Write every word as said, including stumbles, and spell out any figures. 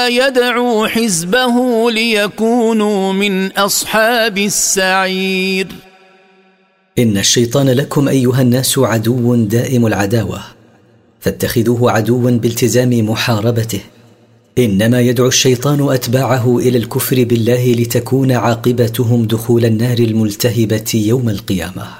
يدعو حزبه ليكونوا من أصحاب السعير. إن الشيطان لكم أيها الناس عدو دائم العداوة، فاتخذوه عدوا بالتزام محاربته. إنما يدعو الشيطان أتباعه إلى الكفر بالله لتكون عاقبتهم دخول النار الملتهبة يوم القيامة.